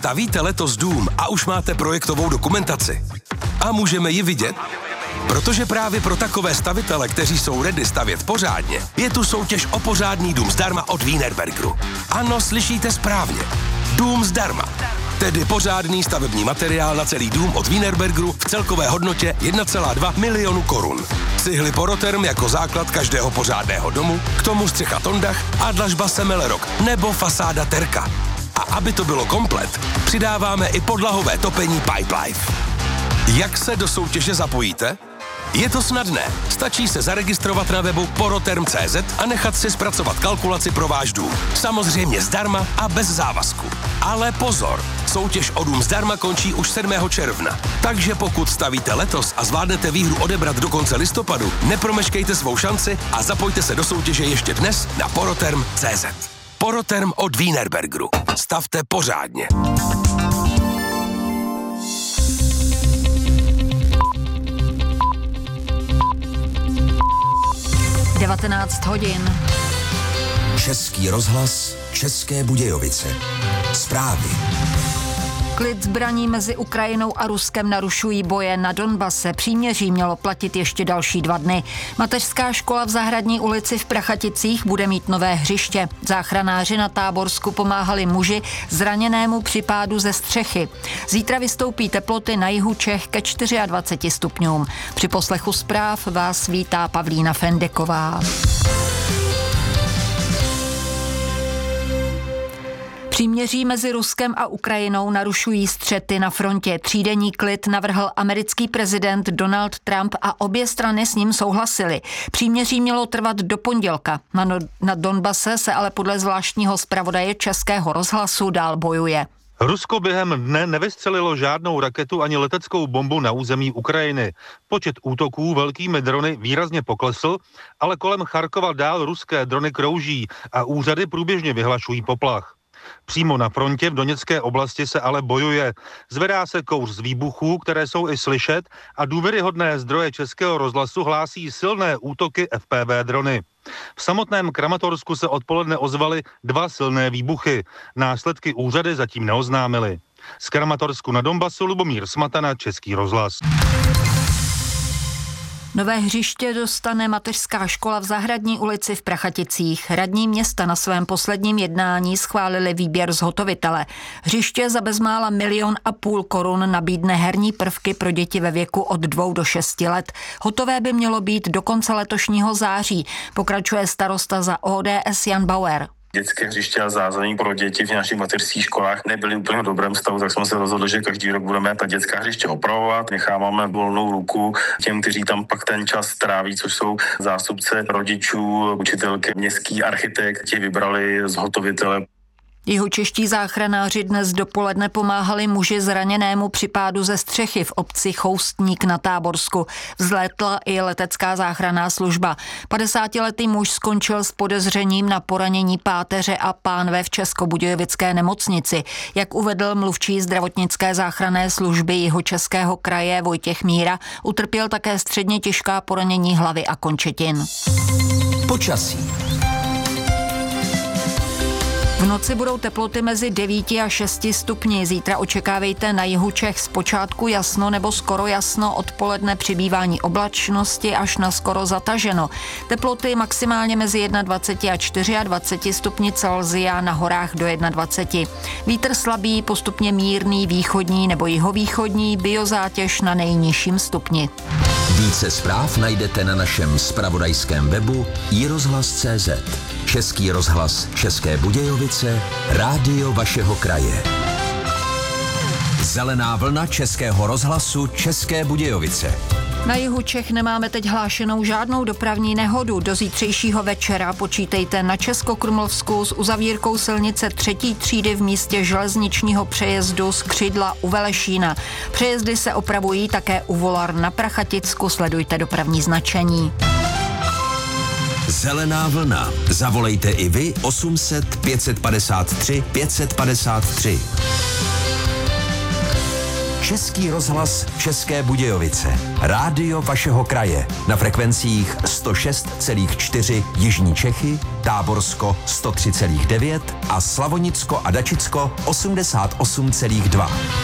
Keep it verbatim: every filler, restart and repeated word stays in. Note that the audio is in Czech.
Stavíte letos dům a už máte projektovou dokumentaci? A můžeme ji vidět? Protože právě pro takové stavitele, kteří jsou ready stavět pořádně, je tu soutěž o pořádný dům zdarma od Wienerbergeru. Ano, slyšíte správně. Dům zdarma. Tedy pořádný stavební materiál na celý dům od Wienerbergeru v celkové hodnotě jedna celá dva milionu korun. Cihly Poroterm jako základ každého pořádného domu, k tomu střecha Tondach a dlažba Semelerok nebo fasáda Terka. A aby to bylo komplet, přidáváme i podlahové topení Pipelife. Jak se do soutěže zapojíte? Je to snadné. Stačí se zaregistrovat na webu poroterm tečka cé zet a nechat si zpracovat kalkulaci pro váš dům. Samozřejmě zdarma a bez závazku. Ale pozor, soutěž o dům zdarma končí už sedmého června. Takže pokud stavíte letos a zvládnete výhru odebrat do konce listopadu, nepromeškejte svou šanci a zapojte se do soutěže ještě dnes na poroterm tečka cé zet. Poroterm od Wienerbergeru. Stavte pořádně. devatenáct hodin. Český rozhlas, České Budějovice. Zprávy. Klid zbraní mezi Ukrajinou a Ruskem narušují boje na Donbase. Příměří mělo platit ještě další dva dny. Mateřská škola v Zahradní ulici v Prachaticích bude mít nové hřiště. Záchranáři na Táborsku pomáhali muži zraněnému při pádu ze střechy. Zítra vystoupí teploty na jihu Čech ke dvaceti čtyřem stupňům. Při poslechu zpráv vás vítá Pavlína Fendeková. Příměří mezi Ruskem a Ukrajinou narušují střety na frontě. Třídenní klid navrhl americký prezident Donald Trump a obě strany s ním souhlasily. Příměří mělo trvat do pondělka. Na, no, na Donbase se ale podle zvláštního zpravodaje Českého rozhlasu dál bojuje. Rusko během dne nevystřelilo žádnou raketu ani leteckou bombu na území Ukrajiny. Počet útoků velkými drony výrazně poklesl, ale kolem Charkova dál ruské drony krouží a úřady průběžně vyhlašují poplach. Přímo na frontě v Doněcké oblasti se ale bojuje. Zvedá se kouř z výbuchů, které jsou i slyšet, a důvěryhodné zdroje Českého rozhlasu hlásí silné útoky F P V drony. V samotném Kramatorsku se odpoledne ozvaly dva silné výbuchy. Následky úřady zatím neoznámily. Z Kramatorsku na Donbasu Lubomír Smatana, Český rozhlas. Nové hřiště dostane mateřská škola v Zahradní ulici v Prachaticích. Radní města na svém posledním jednání schválili výběr zhotovitele. Hřiště za bezmála milion a půl korun nabídne herní prvky pro děti ve věku od dvou do šesti let. Hotové by mělo být do konce letošního září, pokračuje starosta za O D S Jan Bauer. Dětské hřiště a zázemí pro děti v našich mateřských školách nebyly úplně v dobrém stavu, tak jsme se rozhodli, že každý rok budeme ta dětská hřiště opravovat. Necháváme volnou ruku těm, kteří tam pak ten čas tráví, což jsou zástupce rodičů, učitelky, městský architekt, ti vybrali zhotovitele. Jihočeští záchranáři dnes dopoledne pomáhali muži zraněnému při pádu ze střechy v obci Choustník na Táborsku. Vzlétla i letecká záchranná služba. padesátiletý muž skončil s podezřením na poranění páteře a pánve v Českobudějovické nemocnici. Jak uvedl mluvčí zdravotnické záchranné služby Jihočeského kraje Vojtěch Míra, utrpěl také středně těžká poranění hlavy a končetin. Počasí. V noci budou teploty mezi devíti a šesti stupni. Zítra očekávejte na jihu Čech zpočátku jasno nebo skoro jasno, odpoledne přibývání oblačnosti až na skoro zataženo. Teploty maximálně mezi dvaceti jedním a dvaceti čtyřmi stupni Celsia, na horách do dvaceti jednoho. Vítr slabý, postupně mírný, východní nebo jihovýchodní, biozátěž na nejnižším stupni. Více zpráv najdete na našem zpravodajském webu i rozhlas tečka cé zet. Český rozhlas České Budějovice, rádio vašeho kraje. Zelená vlna Českého rozhlasu České Budějovice. Na jihu Čech nemáme teď hlášenou žádnou dopravní nehodu. Do zítřejšího večera počítejte na Českokrumlovsku s uzavírkou silnice třetí třídy v místě železničního přejezdu z Křidla u Velešína. Přejezdy se opravují také u Volar na Prachaticku. Sledujte dopravní značení. Zelená vlna. Zavolejte i vy osm set pět set padesát tři pět set padesát tři. Český rozhlas České Budějovice. Rádio vašeho kraje. Na frekvencích sto šest celá čtyři Jižní Čechy, Táborsko sto tři celá devět a Slavonicko a Dačicko osmdesát osm celá dva.